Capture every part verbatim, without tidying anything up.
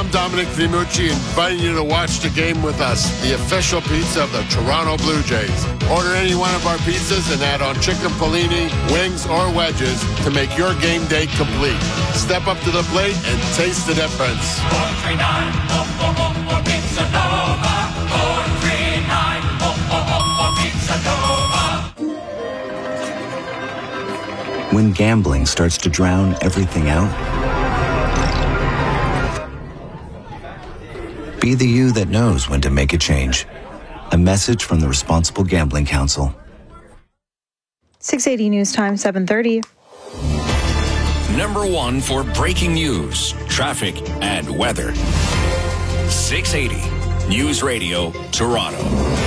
I'm Dominic Vimucci, inviting you to watch the game with us, the official pizza of the Toronto Blue Jays. Order any one of our pizzas and add on chicken polini, wings, or wedges to make your game day complete. Step up to the plate and taste the difference. four three nine, oh, oh, oh, oh, Pizza Nova. four three nine, oh, oh, oh, oh, Pizza Nova. When gambling starts to drown everything out, be the you that knows when to make a change. A message from the Responsible Gambling Council. six eighty News Time, seven thirty. Number one for breaking news, traffic, and weather. six eighty News Radio, Toronto.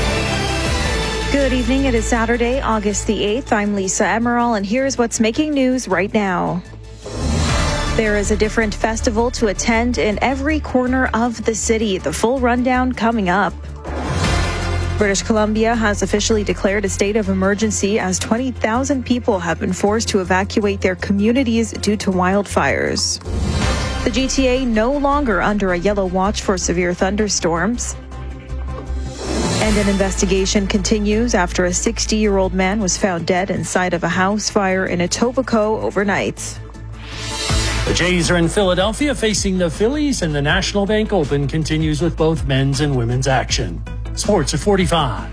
Good evening. It is Saturday, August the eighth. I'm Lisa Emerald, and here's what's making news right now. There is a different festival to attend in every corner of the city. The full rundown coming up. British Columbia has officially declared a state of emergency as twenty thousand people have been forced to evacuate their communities due to wildfires. The G T A no longer under a yellow watch for severe thunderstorms. And an investigation continues after a sixty-year-old man was found dead inside of a house fire in Etobicoke overnight. The Jays are in Philadelphia facing the Phillies, and the National Bank Open continues with both men's and women's action. Sports at forty-five.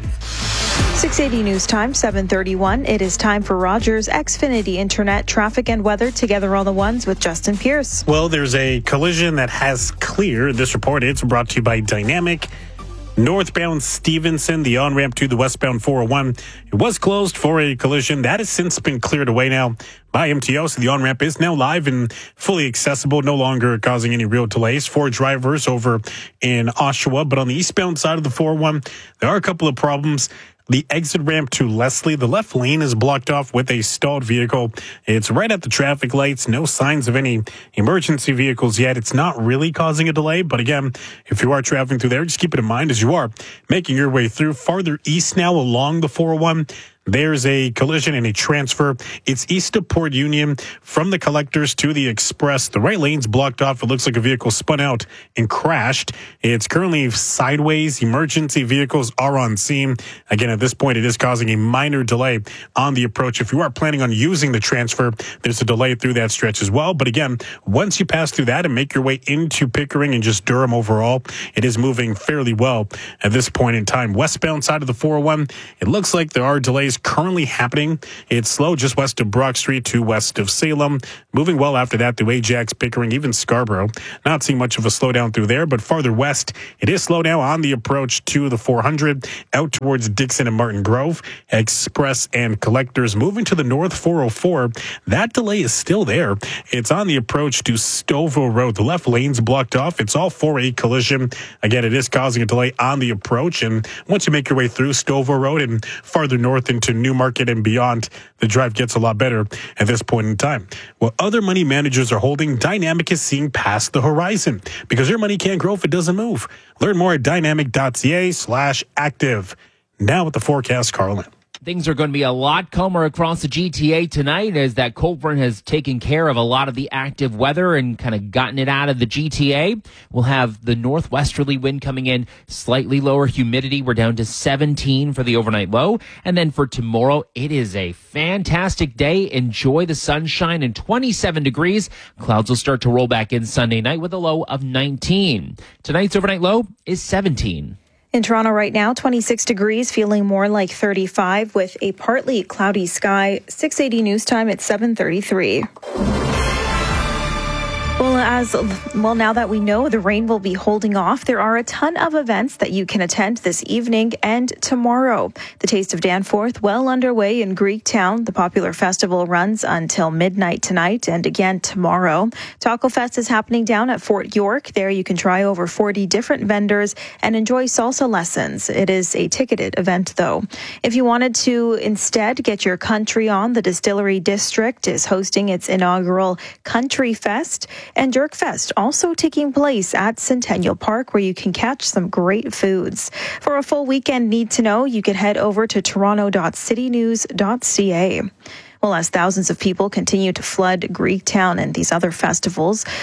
six eighty News Time, seven thirty-one. It is time for Rogers Xfinity Internet traffic and weather together all the ones with Justin Pierce. Well, there's a collision that has cleared. This report is brought to you by Dynamic. Northbound Stevenson, the on-ramp to the westbound four oh one. It was closed for a collision. That has since been cleared away now by M T O, so the on-ramp is now live and fully accessible, no longer causing any real delays for drivers over in Oshawa. But on the eastbound side of the four oh one, there are a couple of problems. The exit ramp to Leslie, the left lane is blocked off with a stalled vehicle. It's right at the traffic lights. No signs of any emergency vehicles yet. It's not really causing a delay. But again, if you are traveling through there, just keep it in mind as you are making your way through. Farther east now along the four oh one, there's a collision and a transfer. It's east of Port Union from the Collectors to the Express. The right lane's blocked off. It looks like a vehicle spun out and crashed. It's currently sideways. Emergency vehicles are on scene. Again, at this point, it is causing a minor delay on the approach. If you are planning on using the transfer, there's a delay through that stretch as well. But again, once you pass through that and make your way into Pickering and just Durham overall, it is moving fairly well at this point in time. Westbound side of the four oh one, it looks like there are delays currently happening. It's slow just west of Brock Street to west of Salem. Moving well after that to Ajax, Pickering, even Scarborough. Not seeing much of a slowdown through there, but farther west, it is slow now on the approach to the four hundred, out towards Dixon and Martin Grove. Express and Collectors moving to the north four oh four. That delay is still there. It's on the approach to Stouffville Road. The left lane's blocked off. It's all for a collision. Again, it is causing a delay on the approach. And once you make your way through Stouffville Road and farther north into Newmarket and beyond, the drive gets a lot better at this point in time. While other money managers are holding, Dynamic is seeing past the horizon because your money can't grow if it doesn't move. Learn more at dynamic.ca slash active. Now with the forecast, Carlin. Things are going to be a lot calmer across the G T A tonight as that cold front has taken care of a lot of the active weather and kind of gotten it out of the G T A. We'll have the northwesterly wind coming in, slightly lower humidity. We're down to seventeen for the overnight low. And then for tomorrow, it is a fantastic day. Enjoy the sunshine and twenty-seven degrees. Clouds will start to roll back in Sunday night with a low of nineteen. Tonight's overnight low is seventeen. In Toronto right now, twenty-six degrees, feeling more like thirty-five with a partly cloudy sky. six eighty News Time at seven thirty-three. Well, as well, now that we know the rain will be holding off, there are a ton of events that you can attend this evening and tomorrow. The Taste of Danforth well underway in Greektown. The popular festival runs until midnight tonight and again tomorrow. Taco Fest is happening down at Fort York. There you can try over forty different vendors and enjoy salsa lessons. It is a ticketed event, though. If you wanted to instead get your country on, the Distillery District is hosting its inaugural Country Fest. And Jerk Fest also taking place at Centennial Park, where you can catch some great foods. For a full weekend need to know, you can head over to toronto dot city news dot c a. Well, as thousands of people continue to flood Greektown and these other festivals,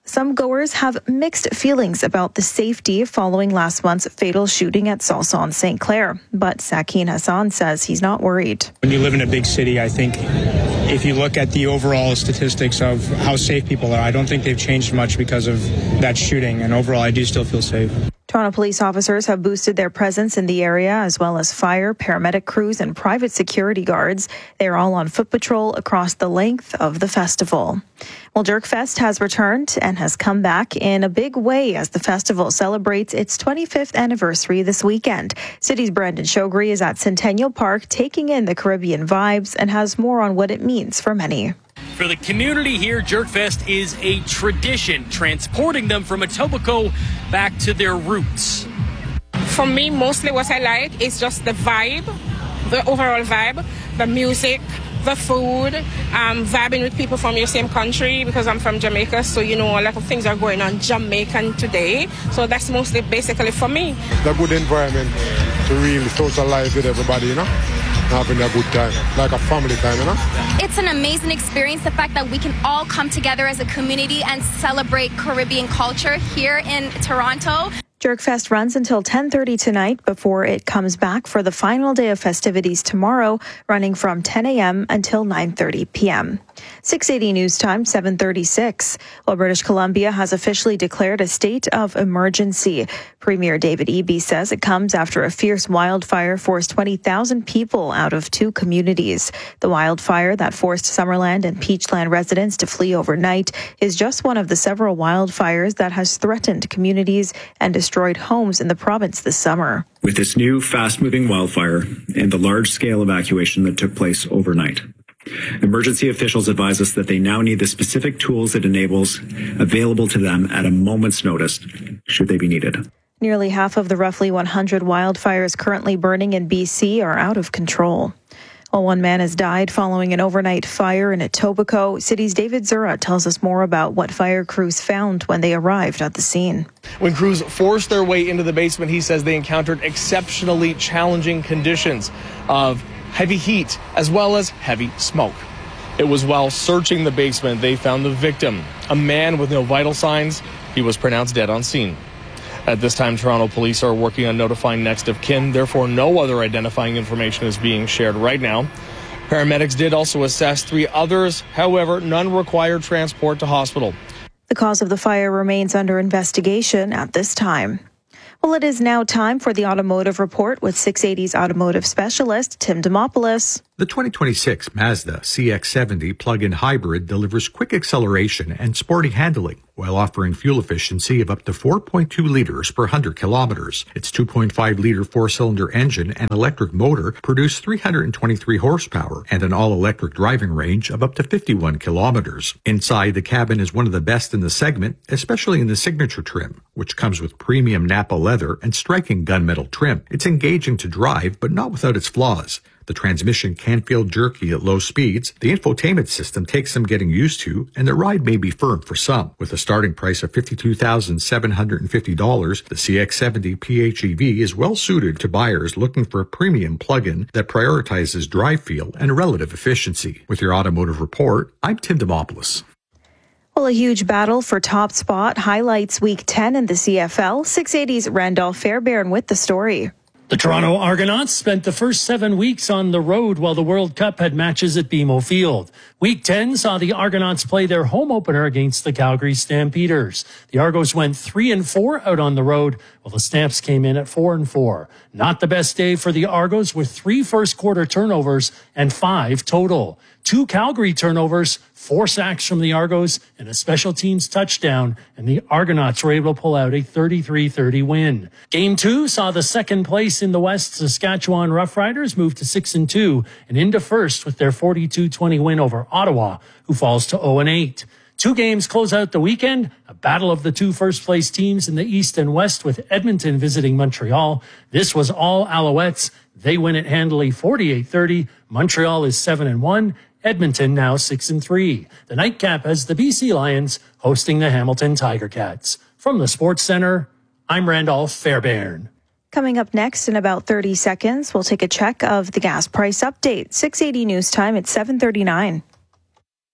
Some goers have mixed feelings about the safety following last month's fatal shooting at Salsa on Saint Clair. But Sakin Hassan says he's not worried. When you live in a big city, I think if you look at the overall statistics of how safe people are, I don't think they've changed much because of that shooting. And overall, I do still feel safe. Toronto police officers have boosted their presence in the area, as well as fire, paramedic crews, and private security guards. They are all on foot patrol across the length of the festival. Well, Jerkfest has returned and has come back in a big way as the festival celebrates its twenty-fifth anniversary this weekend. City's Brandon Shogri is at Centennial Park taking in the Caribbean vibes and has more on what it means for many. For the community here, Jerkfest is a tradition, transporting them from Etobicoke back to their roots. For me, mostly what I like is just the vibe, the overall vibe, the music, the food, um, vibing with people from your same country, because I'm from Jamaica, so you know a lot of things are going on Jamaican today. So that's mostly basically for me. The good environment to really socialize with everybody, you know, having a good time, like a family time, you know. It's an amazing experience, the fact that we can all come together as a community and celebrate Caribbean culture here in Toronto. Jerkfest runs until ten thirty tonight before it comes back for the final day of festivities tomorrow, running from ten a.m. until nine thirty p.m. six eighty News Time, seven thirty-six. Well, British Columbia has officially declared a state of emergency. Premier David Eby says it comes after a fierce wildfire forced twenty thousand people out of two communities. The wildfire that forced Summerland and Peachland residents to flee overnight is just one of the several wildfires that has threatened communities and destroyed homes in the province this summer. With this new fast-moving wildfire and the large-scale evacuation that took place overnight, emergency officials advise us that they now need the specific tools it enables available to them at a moment's notice, should they be needed. Nearly half of the roughly one hundred wildfires currently burning in B C are out of control. Well, one man has died following an overnight fire in Etobicoke. City's David Zura tells us more about what fire crews found when they arrived at the scene. When crews forced their way into the basement, he says they encountered exceptionally challenging conditions of heavy heat as well as heavy smoke. It was while searching the basement they found the victim, a man with no vital signs. He was pronounced dead on scene. At this time, Toronto police are working on notifying next of kin. Therefore, no other identifying information is being shared right now. Paramedics did also assess three others. However, none required transport to hospital. The cause of the fire remains under investigation at this time. Well, it is now time for the Automotive Report with six eighty's automotive specialist, Tim Demopoulos. The twenty twenty-six Mazda C X seventy plug-in hybrid delivers quick acceleration and sporty handling while offering fuel efficiency of up to four point two liters per one hundred kilometers. Its two point five liter four-cylinder engine and electric motor produce three hundred twenty-three horsepower and an all-electric driving range of up to fifty-one kilometers. Inside, the cabin is one of the best in the segment, especially in the signature trim, which comes with premium Napa leather and striking gunmetal trim. It's engaging to drive, but not without its flaws. The transmission can feel jerky at low speeds. The infotainment system takes some getting used to, and the ride may be firm for some. With a starting price of fifty-two thousand seven hundred fifty dollars, the C X seventy P H E V is well suited to buyers looking for a premium plug-in that prioritizes drive feel and relative efficiency. With your Automotive Report, I'm Tim Demopoulos. Well, a huge battle for top spot highlights Week ten in the C F L. six eighty's Randolph Fairbairn with the story. The Toronto Argonauts spent the first seven weeks on the road while the World Cup had matches at B M O Field. Week ten saw the Argonauts play their home opener against the Calgary Stampeders. The Argos went three and four out on the road, while the Stamps came in at four and four. Not the best day for the Argos, with three first quarter turnovers and five total. Two Calgary turnovers, four sacks from the Argos, and a special teams touchdown, and the Argonauts were able to pull out a thirty-three thirty win. Game two saw the second place in the West Saskatchewan Roughriders move to six and two and into first with their forty-two twenty win over Ottawa, who falls to oh and eight. Two games close out the weekend, a battle of the two first-place teams in the East and West with Edmonton visiting Montreal. This was all Alouettes. They win it handily forty-eight thirty. Montreal is seven and one. Edmonton now six and three. The nightcap has the B C Lions hosting the Hamilton Tiger Cats. From the Sports Center, I'm Randolph Fairbairn. Coming up next in about thirty seconds, we'll take a check of the gas price update. six eighty News Time at seven thirty-nine.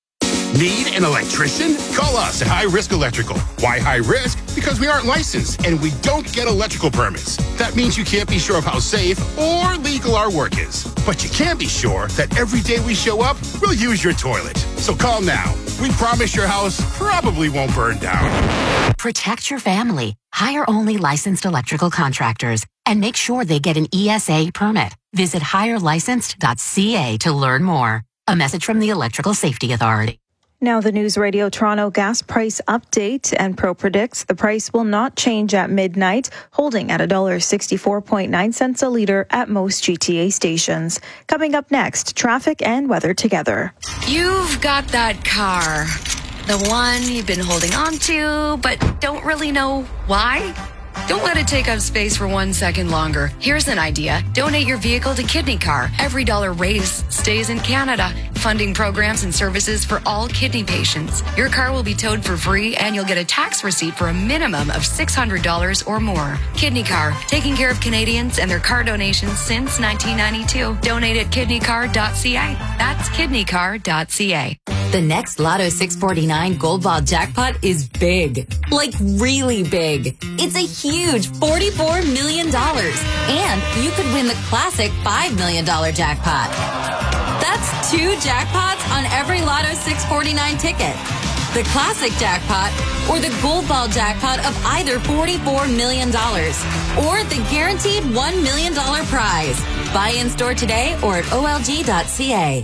Need an electrician? Call us at High Risk Electrical. Why high risk? Because we aren't licensed and we don't get electrical permits. That means you can't be sure of how safe or legal our work is. But you can be sure that every day we show up, we'll use your toilet. So call now. We promise your house probably won't burn down. Protect your family. Hire only licensed electrical contractors and make sure they get an E S A permit. Visit hire licensed dot c a to learn more. A message from the Electrical Safety Authority. Now the News Radio Toronto gas price update. Enpro predicts the price will not change at midnight, holding at one dollar sixty-four point nine cents a litre at most G T A stations. Coming up next, traffic and weather together. You've got that car, the one you've been holding on to, but don't really know why. Don't let it take up space for one second longer. Here's an idea. Donate your vehicle to Kidney Car. Every dollar raised stays in Canada, funding programs and services for all kidney patients. Your car will be towed for free and you'll get a tax receipt for a minimum of six hundred dollars or more. Kidney Car, taking care of Canadians and their car donations since nineteen ninety-two. Donate at kidney car dot c a. That's kidney car dot c a. The next Lotto six forty-nine Gold Ball jackpot is big. Like really big. It's a huge forty-four million dollars. And you could win the classic five million dollars jackpot. That's two jackpots on every Lotto six forty-nine ticket. The classic jackpot or the Gold Ball jackpot of either forty-four million dollars. Or the guaranteed one million dollars prize. Buy in store today or at o l g dot c a.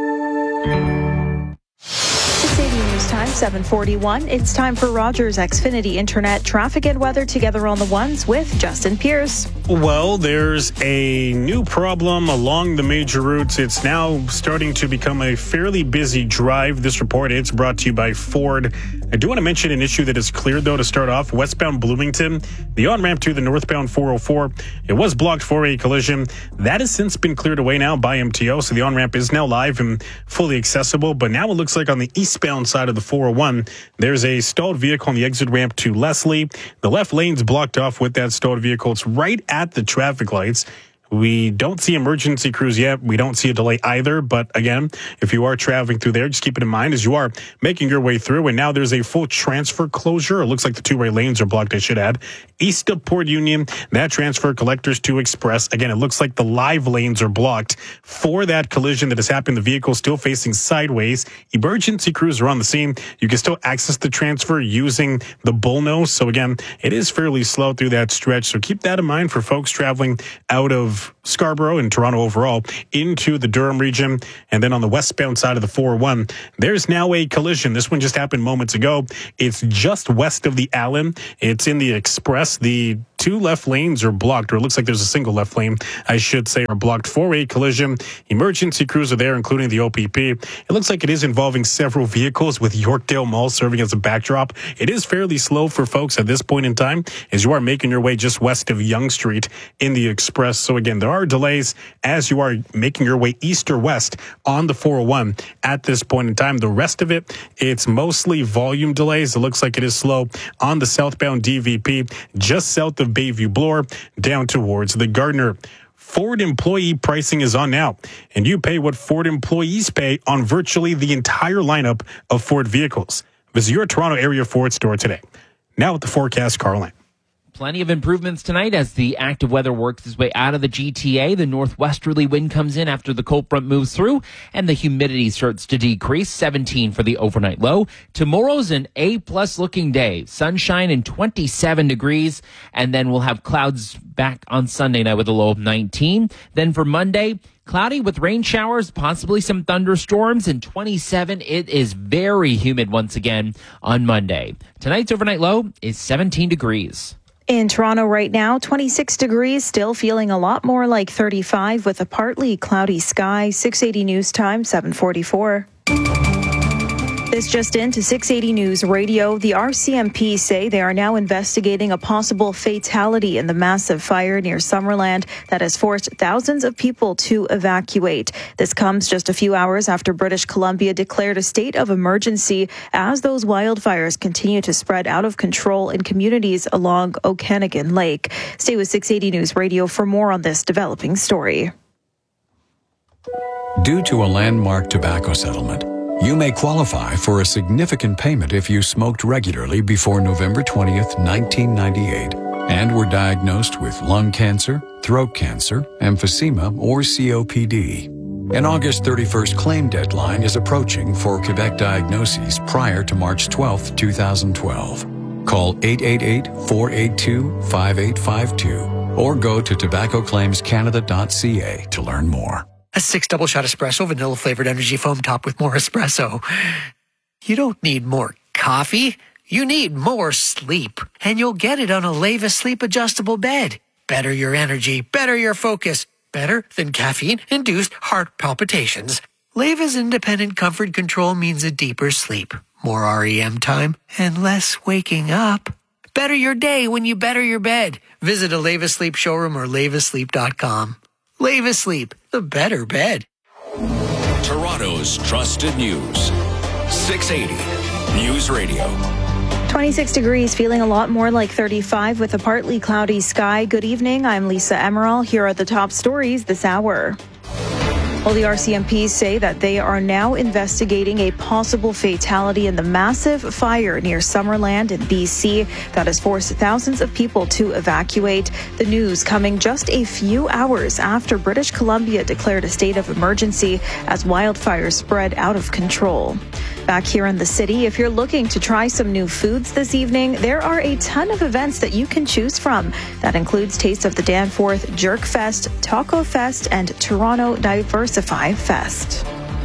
six eighty News Time, seven forty-one. It's time for Rogers Xfinity Internet traffic and weather together on the ones with Justin Pierce. Well, there's a new problem along the major routes. It's now starting to become a fairly busy drive. This report, it's brought to you by Ford. I do want to mention an issue that is cleared, though, to start off. Westbound Bloomington, the on-ramp to the northbound four oh four, it was blocked for a collision. That has since been cleared away now by M T O, so the on-ramp is now live and fully accessible. But now it looks like on the eastbound side of the four oh one, there's a stalled vehicle on the exit ramp to Leslie. The left lane's blocked off with that stalled vehicle. It's right at the traffic lights. We don't see emergency crews yet. We don't see a delay either. But again, if you are traveling through there, just keep it in mind as you are making your way through. And now there's a full transfer closure. It looks like the two-way lanes are blocked, I should add. East of Port Union, that transfer collectors to Express. Again, it looks like the live lanes are blocked for that collision that has happened. The vehicle still facing sideways. Emergency crews are on the scene. You can still access the transfer using the bullnose. So again, it is fairly slow through that stretch. So keep that in mind for folks traveling out of Scarborough and Toronto overall into the Durham region. And then on the westbound side of the four oh one, there's now a collision. This one just happened moments ago. It's just west of the Allen. It's in the Express. The two left lanes are blocked, or it looks like there's a single left lane, I should say, are blocked for a collision. Emergency crews are there, including the O P P. It looks like it is involving several vehicles with Yorkdale Mall serving as a backdrop. It is fairly slow for folks at this point in time as you are making your way just west of Yonge Street in the Express. So again, there are delays as you are making your way east or west on the four oh one at this point in time. The rest of it, it's mostly volume delays. It looks like it is slow on the southbound D V P, just south of Bayview Bloor, down towards the Gardner. Ford employee pricing is on now, and you pay what Ford employees pay on virtually the entire lineup of Ford vehicles. Visit your Toronto area Ford store today. Now with the forecast, Carl Lane. Plenty of improvements tonight as the active weather works its way out of the G T A. The northwesterly wind comes in after the cold front moves through, and the humidity starts to decrease. seventeen for the overnight low. Tomorrow's an A-plus looking day. Sunshine and twenty-seven degrees, and then we'll have clouds back on Sunday night with a low of nineteen. Then for Monday, cloudy with rain showers, possibly some thunderstorms, and twenty-seven. It is very humid once again on Monday. Tonight's overnight low is seventeen degrees. In Toronto right now, twenty-six degrees, still feeling a lot more like thirty-five with a partly cloudy sky. six eighty News Time, seven forty-four. This just into six eighty News Radio. The R C M P say they are now investigating a possible fatality in the massive fire near Summerland that has forced thousands of people to evacuate. This comes just a few hours after British Columbia declared a state of emergency as those wildfires continue to spread out of control in communities along Okanagan Lake. Stay with six eighty News Radio for more on this developing story. Due to a landmark tobacco settlement, You may qualify for a significant payment if you smoked regularly before November twentieth, nineteen ninety-eight, and were diagnosed with lung cancer, throat cancer, emphysema, or C O P D. An August thirty-first claim deadline is approaching for Quebec diagnoses prior to March twelfth, twenty twelve. Call eight eight eight, four eight two, five eight five two or go to tobacco claims canada dot c a to learn more. A six double shot espresso, vanilla flavored energy foam top with more espresso. You don't need more coffee. You need more sleep. And you'll get it on a Leva Sleep Adjustable Bed. Better your energy, better your focus. Better than caffeine-induced heart palpitations. Leva's independent comfort control means a deeper sleep, more R E M time, and less waking up. Better your day when you better your bed. Visit a Leva Sleep showroom or leva sleep dot com. Leva Sleep, the better bed. Toronto's trusted news. six eighty News Radio. twenty-six degrees, feeling a lot more like thirty-five with a partly cloudy sky. Good evening. I'm Lisa Emerald. Here are the top stories this hour. Well, the R C M Ps say that they are now investigating a possible fatality in the massive fire near Summerland in B C that has forced thousands of people to evacuate. The news coming just a few hours after British Columbia declared a state of emergency as wildfires spread out of control. Back here in the city, if you're looking to try some new foods this evening, there are a ton of events that you can choose from. That includes Taste of the Danforth, Jerk Fest, Taco Fest, and Toronto Diversify Fest.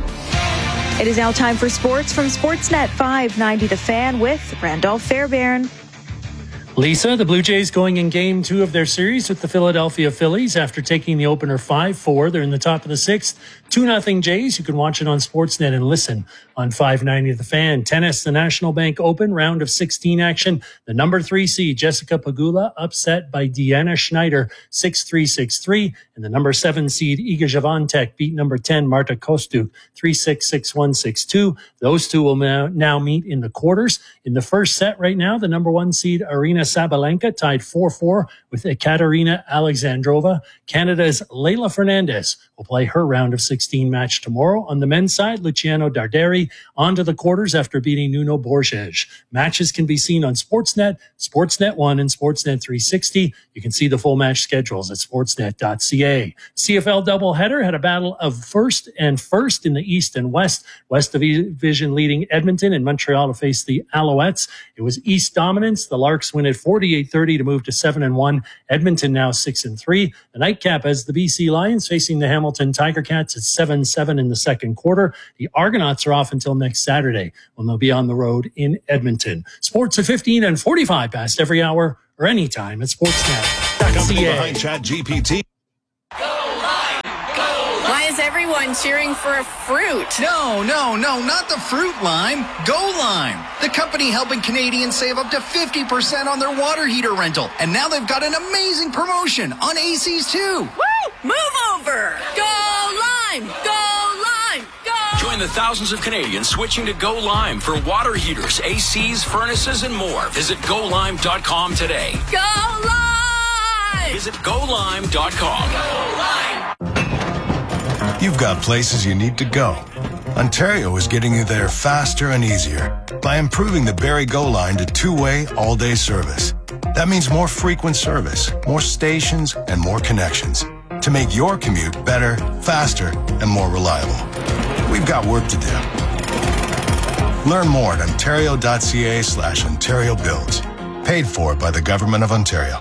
It is now time for sports from Sportsnet five ninety The Fan with Randolph Fairbairn. Lisa, the Blue Jays going in game two of their series with the Philadelphia Phillies after taking the opener five four. They're in the top of the sixth. two nothing Jays. You can watch it on Sportsnet and listen on five ninety The Fan. Tennis, the National Bank Open, round of sixteen action. The number three seed, Jessica Pegula, upset by Deanna Schneider, six three, six three. And the number seven seed, Iga Swiatek, beat number ten, Marta Kostyuk, three six, six one, six two. Those two will now, now meet in the quarters. In the first set right now, the number one seed, Arina Sabalenka, tied four four with Ekaterina Alexandrova. Canada's Leylah Fernandez will play her round of sixteen match tomorrow. On the men's side, Luciano Darderi on to the quarters after beating Nuno Borges. Matches can be seen on Sportsnet, Sportsnet one, and Sportsnet three sixty. You can see the full match schedules at sportsnet dot c a. C F L doubleheader had a battle of first and first in the East and West. West Division leading Edmonton and Montreal to face the Alouettes. It was East dominance. The Larks win at forty-eight thirty to move to seven and one. Edmonton now six and three. The nightcap has the B C Lions facing the Hamilton Tiger Cats at seven seven in the second quarter. The Argonauts are off until next Saturday when they'll be on the road in Edmonton. Sports at fifteen and forty-five past every hour or anytime at sportsnet dot c a. Behind Chat G P T. Why is everyone cheering for a fruit? No, no, no, not the fruit lime. Go Lime, the company helping Canadians save up to fifty percent on their water heater rental. And now they've got an amazing promotion on A Cs too. Woo! Move over! Go Lime! Go Lime! Go! Join the thousands of Canadians switching to Go Lime for water heaters, A Cs, furnaces, and more. Visit go lime dot com today. Go Lime! Visit go lime dot com. Go Lime! You've got places you need to go. Ontario is getting you there faster and easier by improving the Barrie Go line to two-way, all-day service. That means more frequent service, more stations, and more connections to make your commute better, faster, and more reliable. We've got work to do. Learn more at ontario dot c a slash Ontario Builds. Paid for by the Government of Ontario.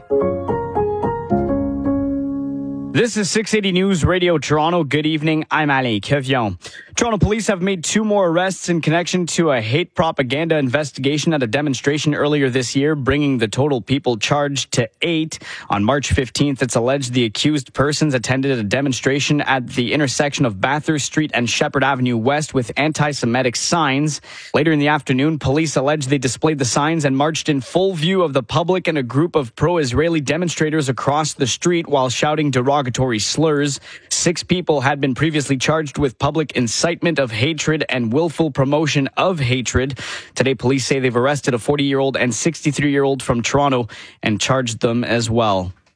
This is six eighty News Radio Toronto. Good evening. I'm Alain Kevion. Toronto police have made two more arrests in connection to a hate propaganda investigation at a demonstration earlier this year, bringing the total people charged to eight. On March fifteenth, it's alleged the accused persons attended a demonstration at the intersection of Bathurst Street and Shepherd Avenue West with anti-Semitic signs. Later in the afternoon, police alleged they displayed the signs and marched in full view of the public and a group of pro-Israeli demonstrators across the street while shouting derogatory slurs. Six people had been previously charged with public incitement of hatred and willful promotion of hatred. Today, police say they've arrested a forty-year-old and sixty-three-year-old from Toronto and charged them as well.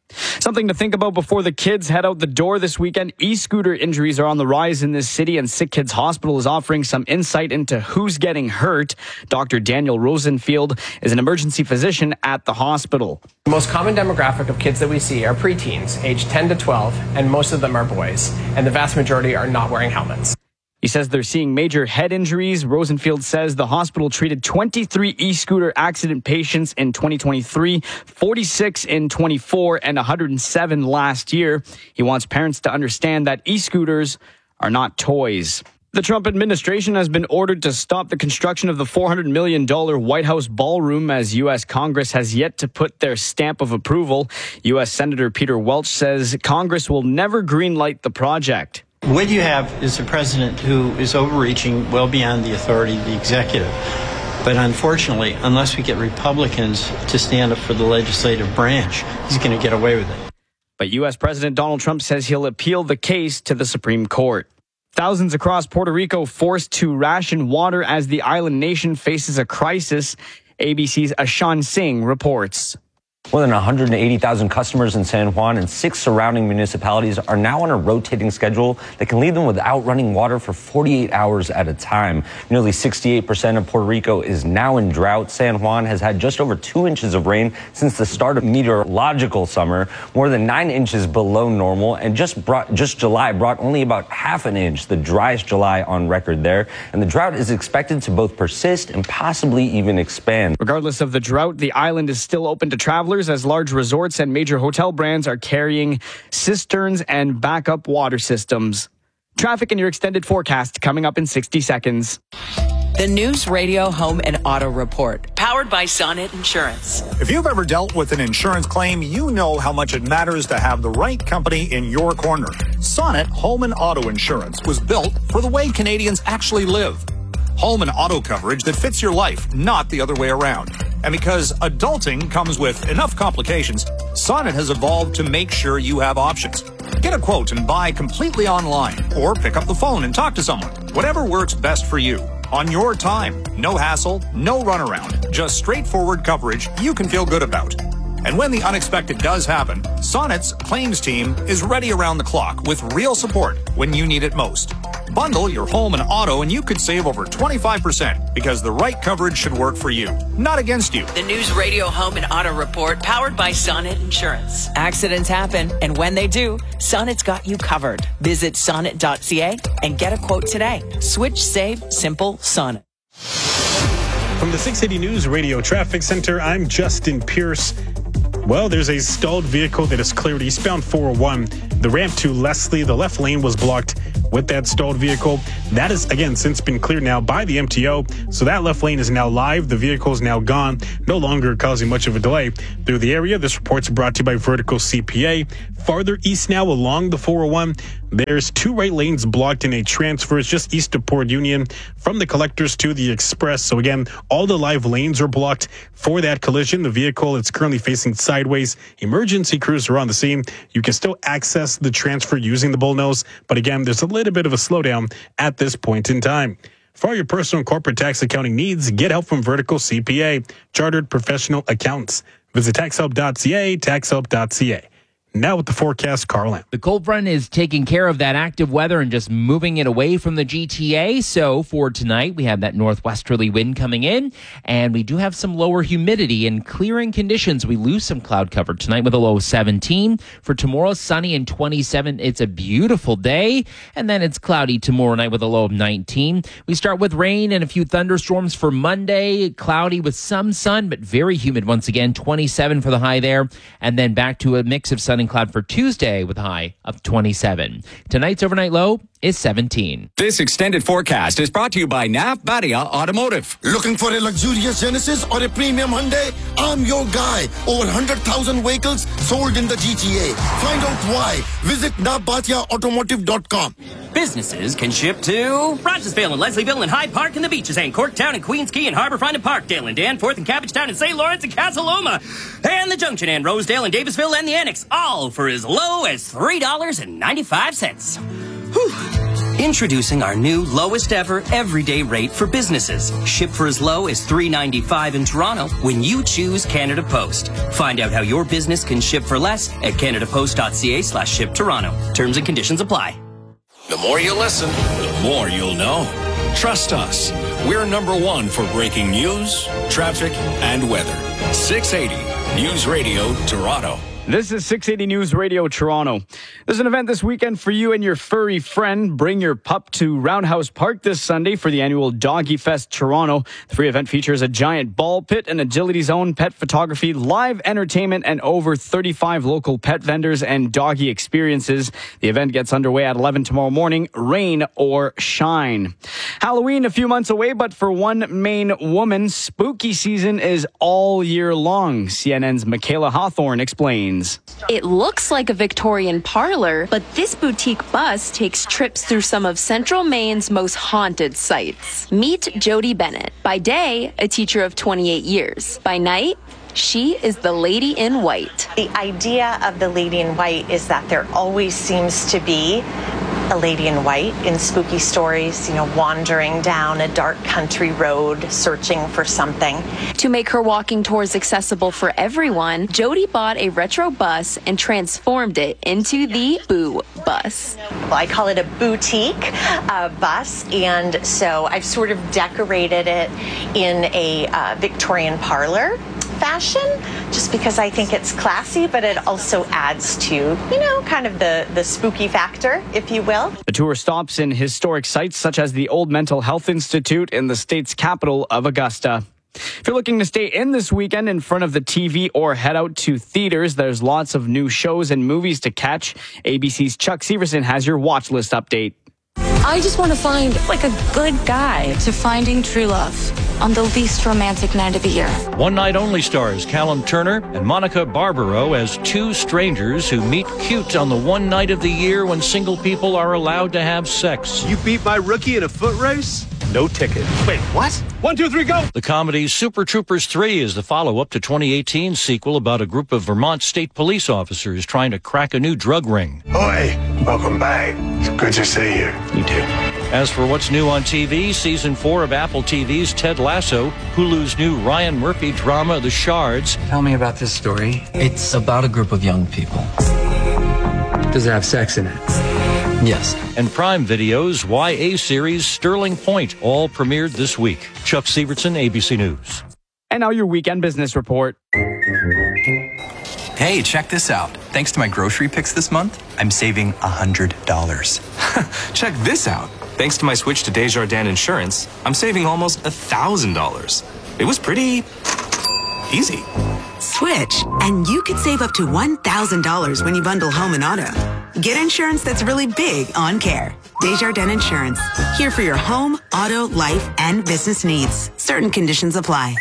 Something to think about before the kids head out the door this weekend. E-scooter injuries are on the rise in this city, and Sick Kids Hospital is offering some insight into who's getting hurt. Doctor Daniel Rosenfield is an emergency physician at the hospital. The most common demographic of kids that we see are preteens, aged ten to twelve, and most of them are boys, and the vast majority are not wearing helmets. He says they're seeing major head injuries. Rosenfield says the hospital treated twenty-three e-scooter accident patients in twenty twenty-three, forty-six in twenty-four, and one hundred seven last year. He wants parents to understand that e-scooters are not toys. The Trump administration has been ordered to stop the construction of the four hundred million dollars White House ballroom as U S Congress has yet to put their stamp of approval. U S Senator Peter Welch says Congress will never greenlight the project. What you have is a president who is overreaching well beyond the authority of the executive. But unfortunately, unless we get Republicans to stand up for the legislative branch, he's going to get away with it. But U S President Donald Trump says he'll appeal the case to the Supreme Court. Thousands across Puerto Rico forced to ration water as the island nation faces a crisis. A B C's Ashan Singh reports. More than one hundred eighty thousand customers in San Juan and six surrounding municipalities are now on a rotating schedule that can leave them without running water for forty-eight hours at a time. Nearly sixty-eight percent of Puerto Rico is now in drought. San Juan has had just over two inches of rain since the start of meteorological summer, more than nine inches below normal, and just brought just July brought only about half an inch, the driest July on record there. And the drought is expected to both persist and possibly even expand. Regardless of the drought, the island is still open to travelers as large resorts and major hotel brands are carrying cisterns and backup water systems. Traffic and your extended forecast coming up in sixty seconds. The News Radio Home and Auto Report, powered by Sonnet Insurance. If you've ever dealt with an insurance claim, you know how much it matters to have the right company in your corner. Sonnet Home and Auto Insurance was built for the way Canadians actually live. Home and auto coverage that fits your life, not the other way around. And because adulting comes with enough complications, Sonnet has evolved to make sure you have options. Get a quote and buy completely online, or pick up the phone and talk to someone. Whatever works best for you. On your time. No hassle, no runaround. Just straightforward coverage you can feel good about. And when the unexpected does happen, Sonnet's claims team is ready around the clock with real support when you need it most. Bundle your home and auto and you could save over twenty-five percent because the right coverage should work for you, not against you. The News Radio Home and Auto Report, powered by Sonnet Insurance. Accidents happen, and when they do, Sonnet's got you covered. Visit sonnet dot c a and get a quote today. Switch, save, simple, Sonnet. From the six eighty News Radio Traffic Center, I'm Justin Pierce. Well, there's a stalled vehicle that is cleared eastbound four oh one. The ramp to Leslie, the left lane was blocked with that stalled vehicle. That is, again, since been cleared now by the M T O. So that left lane is now live. The vehicle is now gone, no longer causing much of a delay through the area. This report's brought to you by Vertical C P A. Farther east now along the four oh one, there's two right lanes blocked in a transfer. It's just east of Port Union from the Collectors to the Express. So again, all the live lanes are blocked for that collision. The vehicle is currently facing sideways. Emergency crews are on the scene. You can still access the transfer using the bullnose, but again, there's a little bit of a slowdown at this point in time. For all your personal and corporate tax accounting needs, get help from Vertical C P A, Chartered Professional Accountants. Visit tax help dot c a, tax help dot c a. Now with the forecast, Carl Lamb. The cold front is taking care of that active weather and just moving it away from the G T A. So for tonight, we have that northwesterly wind coming in, and we do have some lower humidity and clearing conditions. We lose some cloud cover tonight with a low of seventeen. For tomorrow, sunny and twenty-seven. It's a beautiful day, and then it's cloudy tomorrow night with a low of nineteen. We start with rain and a few thunderstorms for Monday. Cloudy with some sun, but very humid once again. twenty-seven for the high there, and then back to a mix of sun and cloud for Tuesday with a high of twenty-seven. Tonight's overnight low is seventeen. This extended forecast is brought to you by Nav Badia Automotive. Looking for a luxurious Genesis or a premium Hyundai? I'm your guy. Over one hundred thousand vehicles sold in the G T A. Find out why. Visit nav badia automotive dot com. Businesses can ship to Rogersville and Leslieville and Hyde Park and the Beaches and Corktown and Queens Quay and Harbourfront and Parkdale and Danforth and Cabbagetown and Saint Lawrence and Casa Loma and the Junction and Rosedale and Davisville and the Annex, all for as low as three dollars and ninety-five cents. Whew. Introducing our new lowest ever everyday rate for businesses. Ship for as low as three dollars and ninety-five cents in Toronto when you choose Canada Post. Find out how your business can ship for less at canadapost.ca slash ship Toronto. Terms and conditions apply. The more you listen, the more you'll know. Trust us. We're number one for breaking news, traffic, and weather. six eighty News Radio Toronto. This is six eighty News Radio Toronto. There's an event this weekend for you and your furry friend. Bring your pup to Roundhouse Park this Sunday for the annual Doggy Fest Toronto. The free event features a giant ball pit, an agility zone, pet photography, live entertainment, and over thirty-five local pet vendors and doggy experiences. The event gets underway at eleven tomorrow morning, rain or shine. Halloween a few months away, but for one Maine woman, spooky season is all year long. C N N's Michaela Hawthorne explains. It looks like a Victorian parlor, but this boutique bus takes trips through some of Central Maine's most haunted sites. Meet Jody Bennett. By day, a teacher of twenty-eight years. By night, she is the lady in white. The idea of the lady in white is that there always seems to be a lady in white in spooky stories, you know, wandering down a dark country road, searching for something. To make her walking tours accessible for everyone, Jody bought a retro bus and transformed it into the Boo Bus. Well, I call it a boutique uh, bus, and so I've sort of decorated it in a uh, Victorian parlor fashion, just because I think it's classy, but it also adds to, you know, kind of the, the spooky factor, if you will. The tour stops in historic sites such as the Old Mental Health Institute in the state's capital of Augusta. If you're looking to stay in this weekend in front of the T V or head out to theaters, there's lots of new shows and movies to catch. A B C's Chuck Severson has your watch list update. I just want to find like a good guy. To finding true love on the least romantic night of the year. One Night Only stars Callum Turner and Monica Barbaro as two strangers who meet cute on the one night of the year when single people are allowed to have sex. You beat my rookie in a foot race? No ticket. Wait, what? One, two, three, go! The comedy Super Troopers three is the follow-up to twenty eighteen's sequel about a group of Vermont state police officers trying to crack a new drug ring. Oi, welcome back. It's good to see you. You too. As for what's new on T V, season four of Apple T V's Ted Lasso, Hulu's new Ryan Murphy drama The Shards. Tell me about this story. It's about a group of young people. Does it have sex in it? Yes. And Prime Video's Y A series Sterling Point, all premiered this week. Chuck Severson, A B C News. And now your weekend business report. Hey, check this out. Thanks to my grocery picks this month, I'm saving one hundred dollars. Check this out. Thanks to my switch to Desjardins Insurance, I'm saving almost one thousand dollars. It was pretty easy. Switch, and you could save up to one thousand dollars when you bundle home and auto. Get insurance that's really big on care. Desjardins Insurance, here for your home, auto, life, and business needs. Certain conditions apply.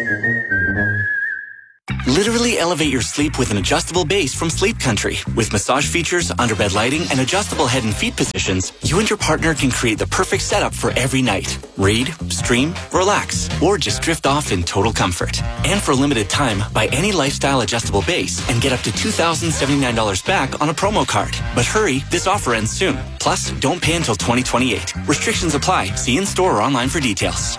Literally elevate your sleep with an adjustable base from Sleep Country. With massage features, underbed lighting, and adjustable head and feet positions, you and your partner can create the perfect setup for every night. Read, stream, relax, or just drift off in total comfort. And for a limited time, buy any lifestyle adjustable base and get up to two thousand seventy-nine dollars back on a promo card. But hurry, this offer ends soon. Plus, don't pay until twenty twenty-eight. Restrictions apply. See in store or online for details.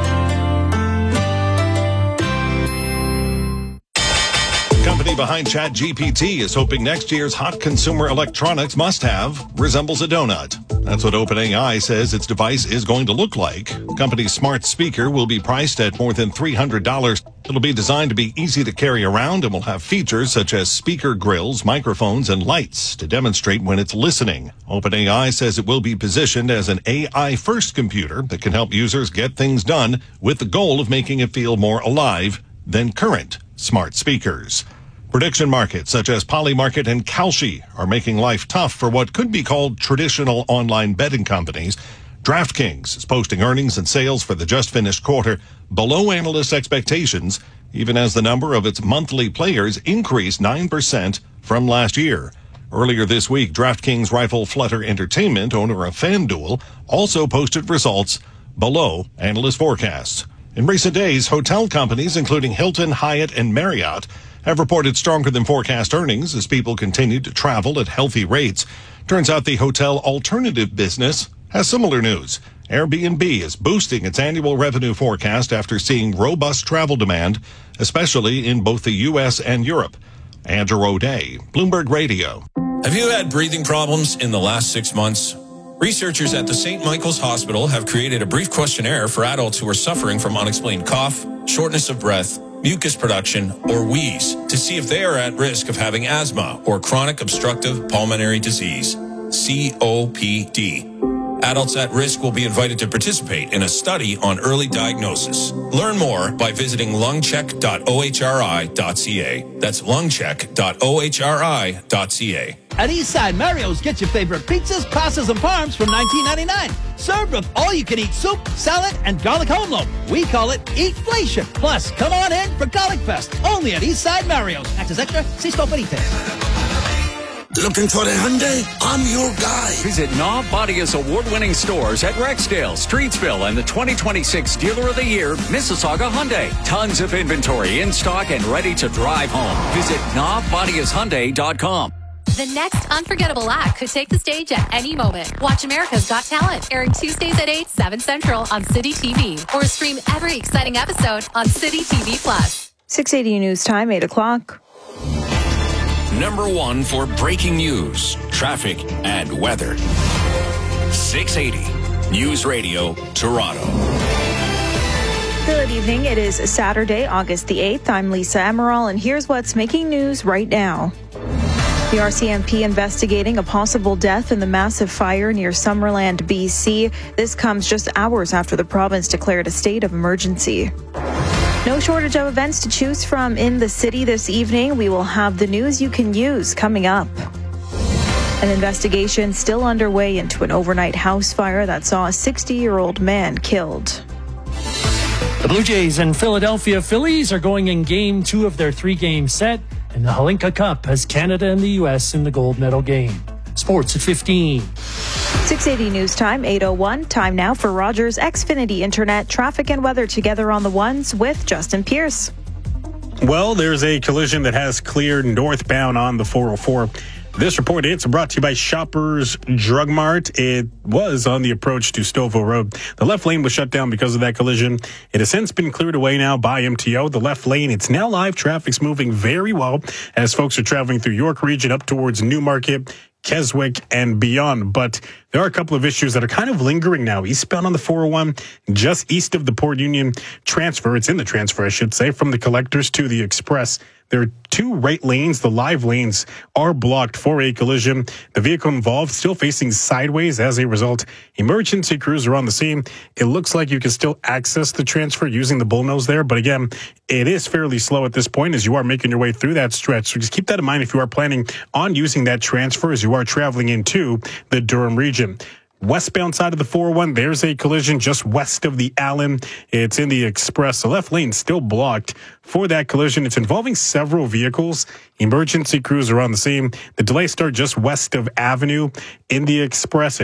Company behind ChatGPT is hoping next year's hot consumer electronics must-have resembles a donut. That's what OpenAI says its device is going to look like. The company's smart speaker will be priced at more than three hundred dollars. It'll be designed to be easy to carry around and will have features such as speaker grills, microphones, and lights to demonstrate when it's listening. OpenAI says it will be positioned as an A I-first computer that can help users get things done with the goal of making it feel more alive than current smart speakers. Prediction markets such as Polymarket and Kalshi are making life tough for what could be called traditional online betting companies. DraftKings is posting earnings and sales for the just finished quarter below analyst expectations, even as the number of its monthly players increased nine percent from last year. Earlier this week, DraftKings rival Flutter Entertainment, owner of FanDuel, also posted results below analyst forecasts. In recent days, hotel companies, including Hilton, Hyatt, and Marriott, have reported stronger than forecast earnings as people continued to travel at healthy rates. Turns out the hotel alternative business has similar news. Airbnb is boosting its annual revenue forecast after seeing robust travel demand, especially in both the U S and Europe. Andrew O'Day, Bloomberg Radio. Have you had breathing problems in the last six months? Researchers at the Saint Michael's Hospital have created a brief questionnaire for adults who are suffering from unexplained cough, shortness of breath, mucus production, or wheeze to see if they are at risk of having asthma or chronic obstructive pulmonary disease, C O P D. Adults at risk will be invited to participate in a study on early diagnosis. Learn more by visiting lungcheck dot o h r i dot c a. That's lungcheck dot o h r i dot c a. At Eastside Mario's, get your favorite pizzas, pastas, and parms from nineteen ninety-nine. Served with all-you-can-eat soup, salad, and garlic home loaf. We call it Eatflation. Plus, come on in for Garlic Fest. Only at Eastside Mario's. Access extra, see store for details. Looking for a Hyundai? I'm your guy. Visit Knob Bodia's award-winning stores at Rexdale, Streetsville, and the twenty twenty-six Dealer of the Year, Mississauga Hyundai. Tons of inventory in stock and ready to drive home. Visit knob bodias hyundai dot com. The next unforgettable act could take the stage at any moment. Watch America's Got Talent, airing Tuesdays at eight, seven Central on City T V. Or stream every exciting episode on City T V Plus. six eighty News Time, eight o'clock. Number one for breaking news, traffic, and weather. six eighty News Radio, Toronto. Good evening. It is Saturday, August the eighth. I'm Lisa Emerald, and here's what's making news right now. The R C M P investigating a possible death in the massive fire near Summerland, B C. This comes just hours after the province declared a state of emergency. No shortage of events to choose from in the city this evening. We will have the news you can use coming up. An investigation still underway into an overnight house fire that saw a sixty-year-old man killed. The Blue Jays and Philadelphia Phillies are going in game two of their three-game set, and the Halinka Cup has Canada and the U S in the gold medal game. Sports at fifteen. six eighty News Time, eight oh one. Time now for Rogers Xfinity Internet traffic and weather together on the ones with Justin Pierce. Well, there's a collision that has cleared northbound on the four oh four. This report, it's brought to you by Shoppers Drug Mart. It was on the approach to Stouffville Road. The left lane was shut down because of that collision. It has since been cleared away now by M T O. The left lane, it's now live. Traffic's moving very well as folks are traveling through York Region up towards Newmarket, Keswick, and beyond. But there are a couple of issues that are kind of lingering now. Eastbound on the four oh one, just east of the Port Union transfer. It's in the transfer, I should say, from the Collectors to the Express. There are two right lanes. The live lanes are blocked for a collision. The vehicle involved still facing sideways. As a result, emergency crews are on the scene. It looks like you can still access the transfer using the bullnose there. But again, it is fairly slow at this point as you are making your way through that stretch. So just keep that in mind if you are planning on using that transfer as you are traveling into the Durham region. Westbound side of the four oh one, there's a collision just west of the Allen. It's in the Express. The left lane still blocked for that collision. It's involving several vehicles. Emergency crews are on the scene. The delay started just west of Avenue in the Express.